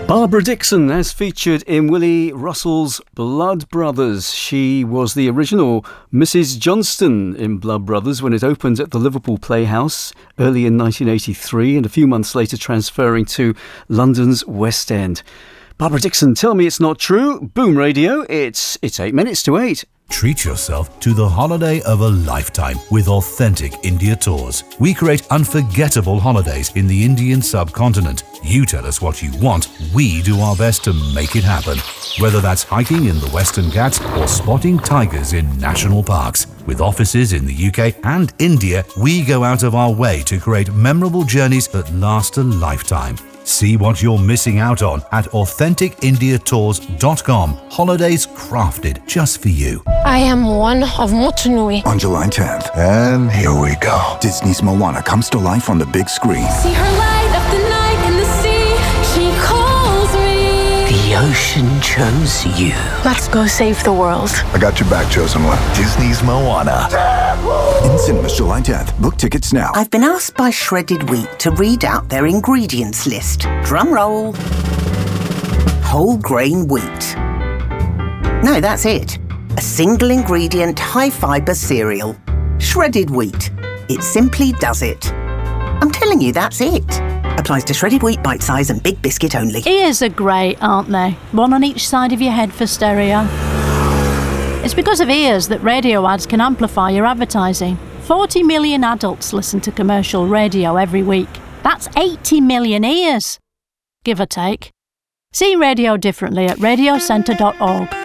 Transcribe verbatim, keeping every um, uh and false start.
Barbara Dickson, as featured in Willie Russell's Blood Brothers. She was the original Missus Johnston in Blood Brothers when it opened at the Liverpool Playhouse early in nineteen eighty-three, and a few months later transferring to London's West End. Barbara Dickson, tell me it's not true. Boom Radio, it's it's eight minutes to eight. Treat yourself to the holiday of a lifetime with Authentic India Tours. We create unforgettable holidays in the Indian subcontinent. You tell us what you want, we do our best to make it happen. Whether that's hiking in the Western Ghats or spotting tigers in national parks. With offices in the U K and India, we go out of our way to create memorable journeys that last a lifetime. See what you're missing out on at authentic india tours dot com. Holidays crafted just for you. I am one of Motunui. On July tenth, and here we go. Disney's Moana comes to life on the big screen. See her light up the night in the sea. She calls me. The ocean chose you. Let's go save the world. I got your back, chosen one. Disney's Moana. In cinemas July tenth. Book tickets now. I've been asked by Shredded Wheat to read out their ingredients list. Drum roll. Whole grain wheat. No, that's it. A single ingredient high fibre cereal. Shredded wheat. It simply does it. I'm telling you, that's it. Applies to shredded wheat, bite size and big biscuit only. Ears are great, aren't they? One on each side of your head for stereo. It's because of ears that radio ads can amplify your advertising. forty million adults listen to commercial radio every week. That's eighty million ears, give or take. See radio differently at radio centre dot org.